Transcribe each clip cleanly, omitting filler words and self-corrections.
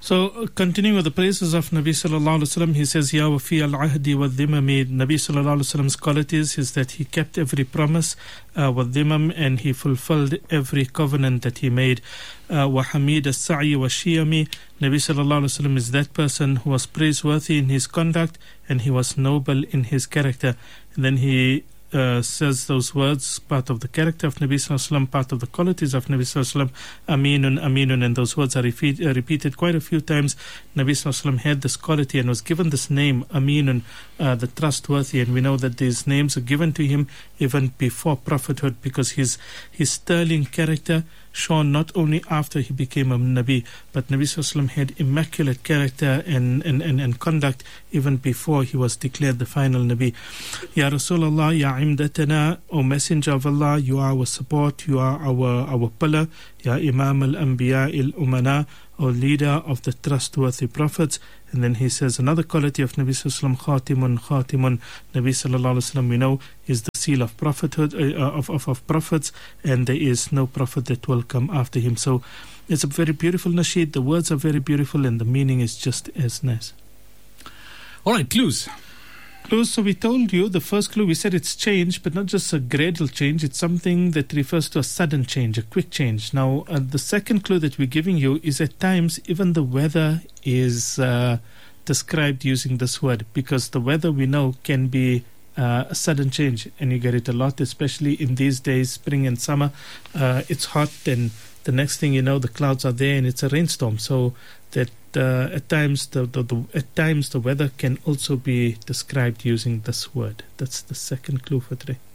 So, continuing with the praises of Nabi Sallallahu Alaihi Wasallam, he says, Ya wafi al-ahdi wa-dhimami. Nabi Sallallahu Alaihi Wasallam's qualities is that he kept every promise, wa-dhimam, and he fulfilled every covenant that he made. Wa-hamid al-sa'i wa-shiyami. Nabi Sallallahu Alaihi Wasallam is that person who was praiseworthy in his conduct and he was noble in his character. And then he says those words, part of the character of Nabi Sallallahu Alaihi Wasallam, part of the qualities of Nabi Sallallahu Alaihi Wasallam, Aminun, Aminun, and those words are repeated quite a few times. Nabi Sallallahu Alaihi Wasallam had this quality and was given this name, Aminun, the trustworthy, and we know that these names are given to him even before prophethood, because his sterling character shown not only after he became a Nabi, but Nabi Sallallahu Alaihi Wasallam had immaculate character and conduct even before he was declared the final Nabi. Ya Rasulullah, Ya Imdatana, O Messenger of Allah, you are our support, you are our pillar. Ya Imam al-Anbiya al-Umana, O leader of the trustworthy prophets. And then he says another quality of Nabi Sallallahu Alaihi Wasallam, Khatimun. Nabi Sallallahu Alaihi Wasallam, we know, is the seal of prophethood, of prophets, and there is no prophet that will come after him. So it's a very beautiful nasheed. The words are very beautiful and the meaning is just as nice. All right, clues. So we told you, the first clue, we said it's change, but not just a gradual change. It's something that refers to a sudden change, a quick change. Now, the second clue that we're giving you is at times even the weather is described using this word, because the weather we know can be a sudden change, and you get it a lot, especially in these days, spring and summer. It's hot, and the next thing you know, the clouds are there and it's a rainstorm. So that at times the weather can also be described using this word. That's the second clue for today.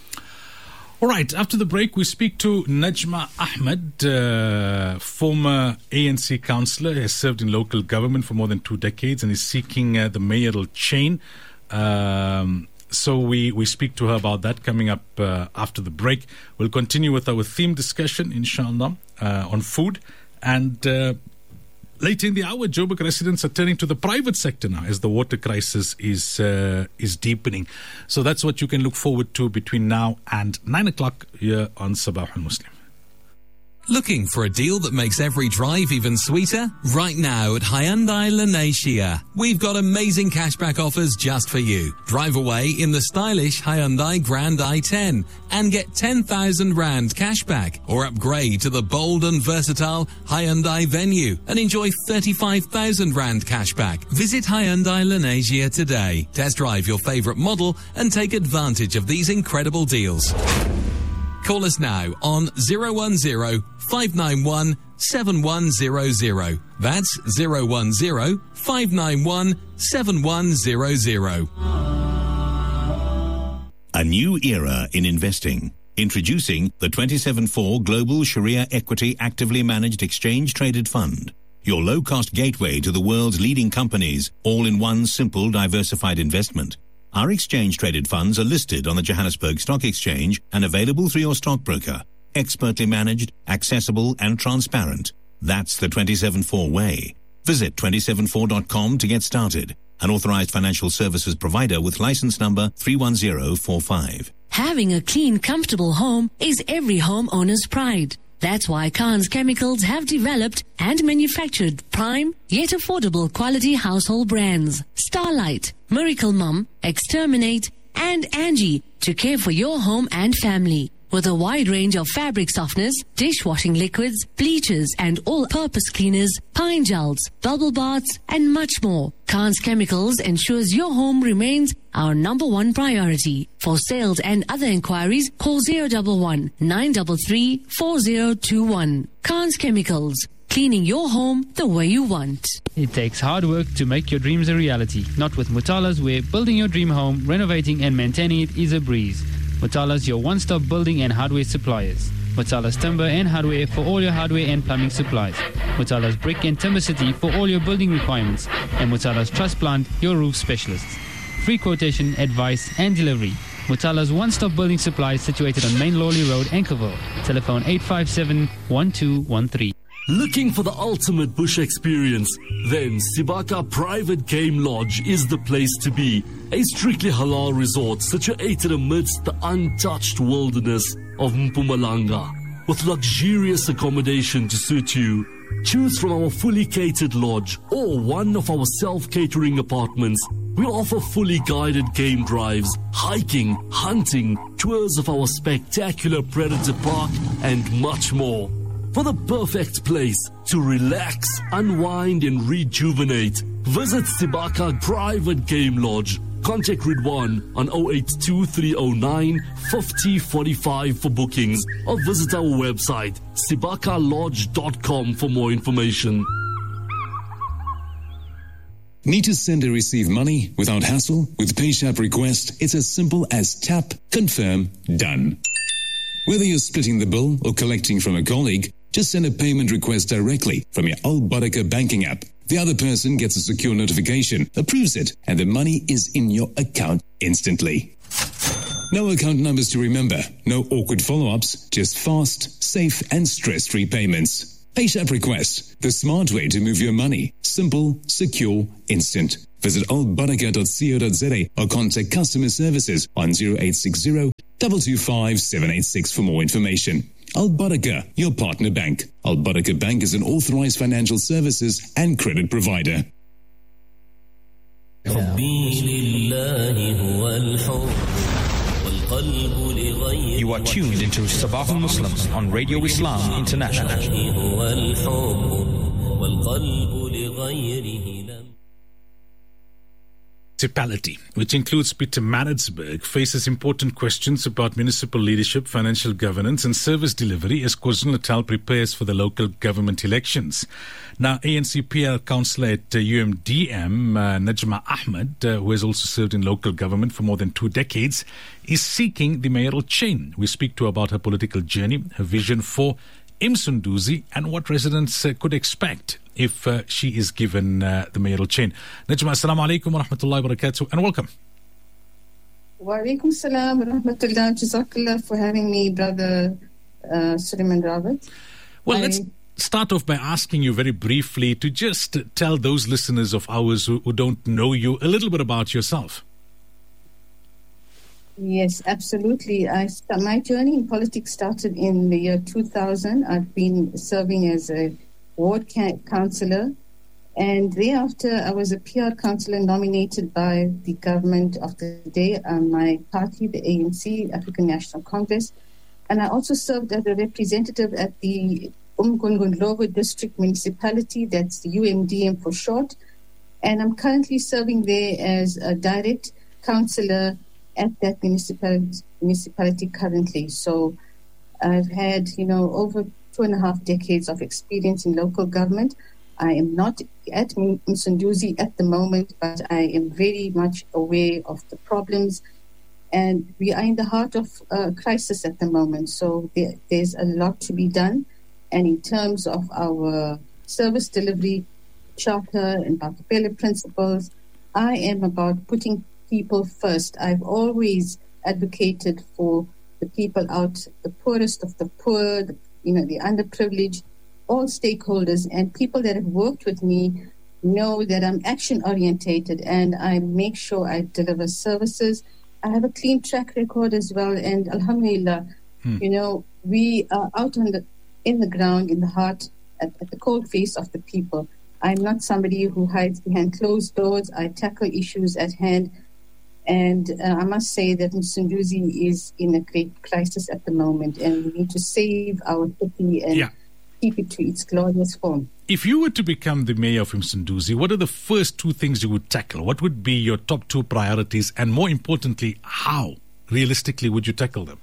All right, after the break, we speak to Najma Ahmed, former ANC councillor, has served in local government for more than 2 decades and is seeking the mayoral chain. So we speak to her about that coming up after the break. We'll continue with our theme discussion, inshallah, on food. And later in the hour, Joburg residents are turning to the private sector now as the water crisis is deepening. So that's what you can look forward to between now and 9 o'clock here on Sabah al-Muslim. Looking for a deal that makes every drive even sweeter? Right now at Hyundai Lanesia, we've got amazing cashback offers just for you. Drive away in the stylish Hyundai Grand i10 and get 10,000 Rand cashback, or upgrade to the bold and versatile Hyundai Venue and enjoy 35,000 Rand cashback. Visit Hyundai Lanesia today. Test drive your favorite model and take advantage of these incredible deals. Call us now on 010-591-7100. That's 010-591-7100. A new era in investing. Introducing the 27/4 Global Sharia Equity Actively Managed Exchange Traded Fund. Your low-cost gateway to the world's leading companies, all in one simple diversified investment. Our exchange-traded funds are listed on the Johannesburg Stock Exchange and available through your stockbroker. Expertly managed, accessible and transparent. That's the 27/4 way. Visit 274.com to get started. An authorized financial services provider with license number 31045. Having a clean, comfortable home is every homeowner's pride. That's why Khan's Chemicals have developed and manufactured prime yet affordable quality household brands. Starlight, Miracle Mum, Exterminate, and Angie to care for your home and family. With a wide range of fabric softeners, dishwashing liquids, bleachers, and all-purpose cleaners, pine gels, bubble baths, and much more, Khan's Chemicals ensures your home remains our #1 priority. For sales and other inquiries, call 011-933-4021. Khan's Chemicals, cleaning your home the way you want. It takes hard work to make your dreams a reality. Not with Mutala's, where building your dream home, renovating and maintaining it is a breeze. Mutala's, your one-stop building and hardware suppliers. Mutala's Timber and Hardware for all your hardware and plumbing supplies. Mutala's Brick and Timber City for all your building requirements. And Mutala's Truss Plant, your roof specialists. Free quotation, advice and delivery. Mutala's one-stop building supplies situated on Main Lawley Road, Anchorville. Telephone 857-1213. Looking for the ultimate bush experience? Then Sibaka Private Game Lodge is the place to be. A strictly halal resort situated amidst the untouched wilderness of Mpumalanga. With luxurious accommodation to suit you, Choose from our fully catered lodge or one of our self-catering apartments. We offer fully guided game drives, hiking, hunting, tours of our spectacular Predator Park, and much more. For the perfect place to relax, unwind, and rejuvenate, visit Sibaka Private Game Lodge. Contact Ridwan on 082 309 5045 for bookings or visit our website sibakalodge.com for more information. Need to send or receive money without hassle? With PayShap Request, it's as simple as tap, confirm, done. Whether you're splitting the bill or collecting from a colleague, just send a payment request directly from your Al Barakah banking app. The other person gets a secure notification, approves it, and the money is in your account instantly. No account numbers to remember, no awkward follow-ups, just fast, safe, and stress-free payments. PayShap Request, the smart way to move your money. Simple, secure, instant. Visit albarakah.co.za or contact customer services on 0860 225 786 for more information. Al Barakah, your partner bank. Al Barakah Bank is an authorized financial services and credit provider. You are tuned into Sabah al-Muslims on Radio Islam International. Municipality, which includes Pietermaritzburg, faces important questions about municipal leadership, financial governance and service delivery as KwaZulu-Natal prepares for the local government elections. Now, ANC PR councillor at UMDM, Najma Ahmed, who has also served in local government for more than 2 decades, is seeking the mayoral chain. We speak to her about her political journey, her vision for Msunduzi and what residents could expect if she is given the mayoral chain. Najma, assalamu alaikum wa rahmatullahi wa barakatuh, and welcome. Wa alaikum salam wa rahmatullah. Jazakallah for having me, brother Suleiman Robert. Well, let's start off by asking you very briefly to just tell those listeners of ours who don't know you a little bit about yourself. Yes, absolutely. My journey in politics started in the year 2000. I've been serving as a ward councillor, and thereafter I was a PR councillor nominated by the government of the day, my party, the ANC, African National Congress, and I also served as a representative at the Umgungundlovu District Municipality, that's the UMDM for short, and I'm currently serving there as a direct councillor at that municipality currently. So I've had, over 2.5 decades of experience in local government. I am not at Msunduzi at the moment, but I am very much aware of the problems. And we are in the heart of a crisis at the moment. So there's a lot to be done. And in terms of our service delivery charter and Bakapele principles, I am about putting people first. I've always advocated for the people out, the poorest of the poor, the underprivileged, all stakeholders, and people that have worked with me know that I'm action-orientated and I make sure I deliver services. I have a clean track record as well, and alhamdulillah, we are out in the ground, in the heart, at the cold face of the people. I'm not somebody who hides behind closed doors. I tackle issues at hand. And I must say that Msunduzi is in a great crisis at the moment, and we need to save our city and keep it to its glorious form. If you were to become the mayor of Msunduzi, what are the first 2 things you would tackle? What would be your top 2 priorities? And more importantly, how realistically would you tackle them?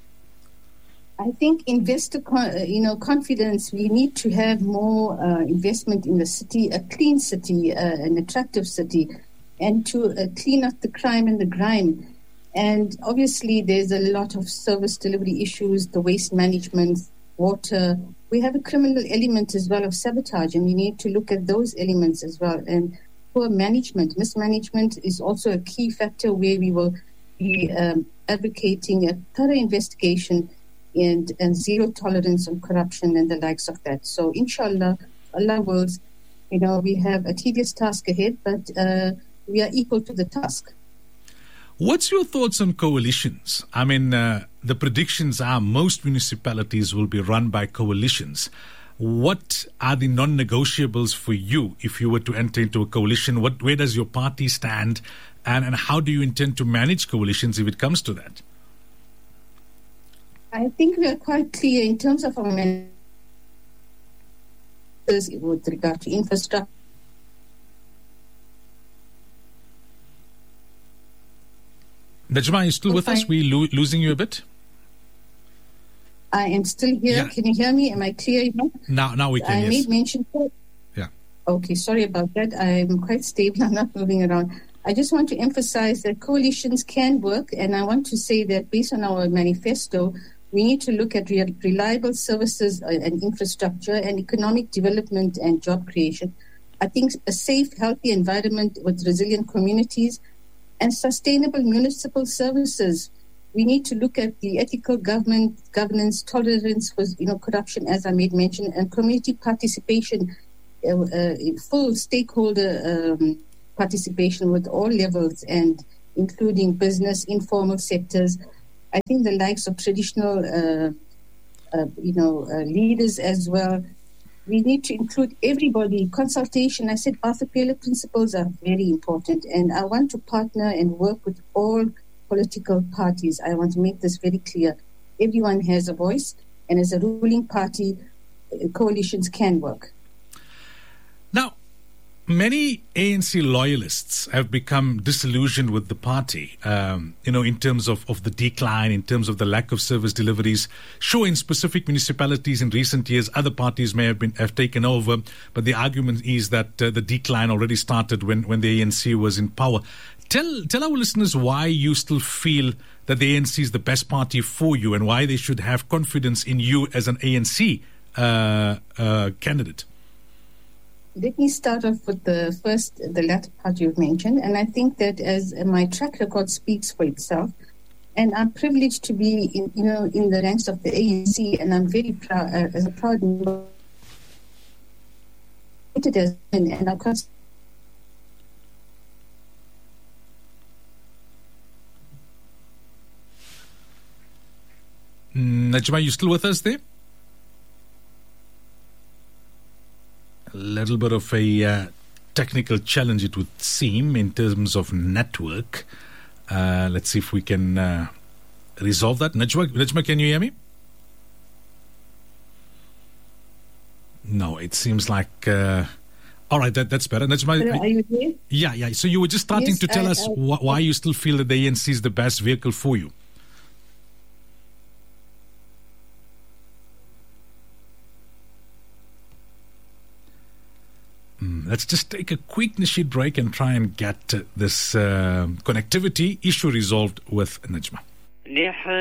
I think investor confidence. We need to have more investment in the city, a clean city, an attractive city, and to clean up the crime and the grime. And obviously there's a lot of service delivery issues, the waste management, water. We have a criminal element as well of sabotage, and we need to look at those elements as well. And poor management, mismanagement is also a key factor where we will be advocating a thorough investigation and zero tolerance on corruption and the likes of that. So inshallah, Allah wills, we have a tedious task ahead, but we are equal to the task. What's your thoughts on coalitions? I mean, the predictions are most municipalities will be run by coalitions. What are the non-negotiables for you if you were to enter into a coalition? Where does your party stand, and how do you intend to manage coalitions if it comes to that? I think we are quite clear in terms of our measures with regard to infrastructure. Najma, are you still with us? We're losing you a bit. I am still here. Yeah. Can you hear me? Am I clear enough? Now we can. I made mention. Yeah. Okay, sorry about that. I'm quite stable. I'm not moving around. I just want to emphasize that coalitions can work, and I want to say that based on our manifesto, we need to look at reliable services and infrastructure and economic development and job creation. I think a safe, healthy environment with resilient communities and sustainable municipal services. We need to look at the ethical governance, tolerance for corruption, as I made mention, and community participation, full stakeholder participation with all levels, and including business, informal sectors. I think the likes of traditional, leaders as well. We need to include everybody. Consultation. I said Arthur Taylor principles are very important, and I want to partner and work with all political parties. I want to make this very clear. Everyone has a voice, and as a ruling party, coalitions can work. Now, many ANC loyalists have become disillusioned with the party, in terms of the decline, in terms of the lack of service deliveries. Sure, in specific municipalities in recent years, other parties may have taken over, but the argument is that the decline already started when the ANC was in power. Tell our listeners why you still feel that the ANC is the best party for you, and why they should have confidence in you as an ANC candidate. Let me start off with the latter part you've mentioned, and I think that as my track record speaks for itself, and I'm privileged to be in the ranks of the ANC, and I'm very proud as a proud member. And of course. Najma, you still with us there? A little bit of a technical challenge, it would seem, in terms of network. Let's see if we can resolve that. Najma, can you hear me? No, it seems like... all right, that's better. Najma, are you there? Yeah. So you were just starting to tell us why you still feel that the ANC is the best vehicle for you. Let's just take a quick Nasheed break and try and get this connectivity issue resolved with Najma.